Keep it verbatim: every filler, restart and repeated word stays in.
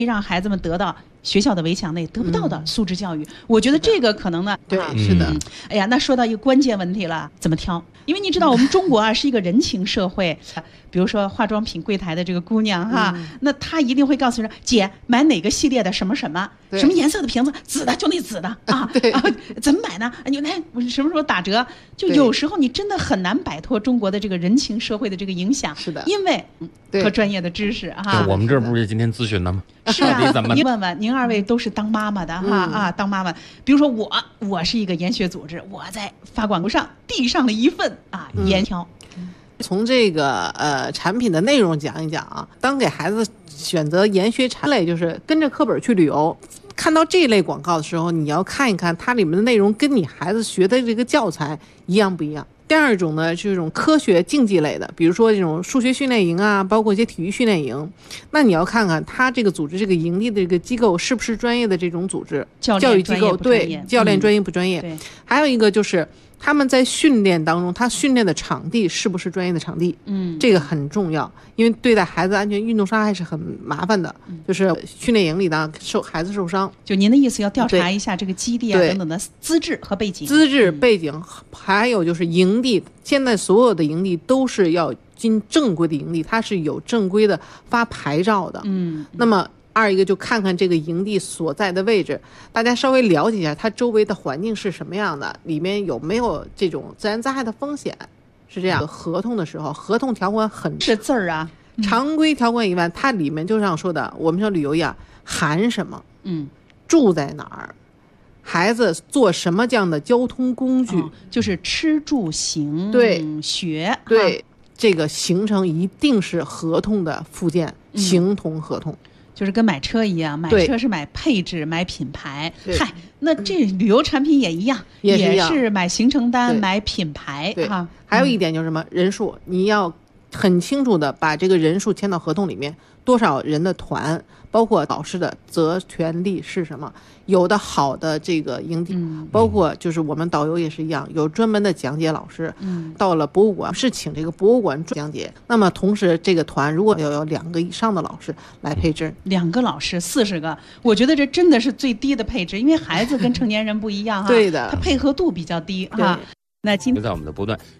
让孩子们得到学校的围墙内得不到的素质教育。嗯、我觉得这个可能呢， 对，是的、 嗯。哎呀，那说到一个关键问题了，怎么挑？因为你知道我们中国啊是一个人情社会，比如说化妆品柜台的这个姑娘哈，嗯、那她一定会告诉人姐买哪个系列的什么什么什么颜色的瓶子，紫的就那紫的啊，对啊，怎么买呢？你看什么时候打折？就有时候你真的很难摆脱中国的这个人情社会的这个影响， 是的， 因为和专业的知识哈。 我们这不是今天咨询的吗？ 是啊，您问问，您二位都是当妈妈的哈、嗯、啊，当妈妈，比如说我，我是一个研学组织，我在发广告上递上了一份啊研挑。 嗯、从这个呃产品的内容讲一讲啊，当给孩子选择研学产类，就是跟着课本去旅游，看到这类广告的时候，你要看一看它里面的内容跟你孩子学的这个教材一样不一样。第二种呢，是这种科学竞技类的，比如说这种数学训练营啊，包括一些体育训练营。那你要看看他这个组织这个营地的这个机构是不是专业的这种组织，教育机构，对，教练专业不专业？ 嗯、 还有一个就是他们在训练当中，他训练的场地是不是专业的场地？嗯，这个很重要，因为对待孩子安全，运动伤害是很麻烦的。嗯、就是训练营里呢，受孩子受伤， 就您的意思要调查一下这个基地啊等等的资质和背景。 资质背景，嗯、还有就是营地，现在所有的营地都是要进正规的营地，它是有正规的发牌照的。嗯，那么。二一个就看看这个营地所在的位置，大家稍微了解一下它周围的环境是什么样的，里面有没有这种自然灾害的风险，是这样。合同的时候，合同条款很是字儿啊， 常规条款以外，它里面就像说的，我们说旅游呀，含什么， 嗯， 住在哪儿，孩子坐什么这样的交通工具，哦、 就是吃住行对学对，这个行程一定是合同的附件，嗯、形同合同。 就是跟买车一样，买车是买配置买品牌，嗨，那这旅游产品也一样， 也 是, 也是买行程单买品牌哈。 还有一点就是什么、嗯、人数，你要很清楚的把这个人数签到合同里面，多少人的团，包括老师的责权利是什么。有的好的这个营地、嗯、包括就是我们导游也是一样，有专门的讲解老师、嗯、到了博物馆是请这个博物馆讲解，那么同时这个团如果要有两个以上的老师来配置， 两个老师四十个，我觉得这真的是最低的配置，因为孩子跟成年人不一样哈， 对的， 他配合度比较低哈。那今天在我们的波段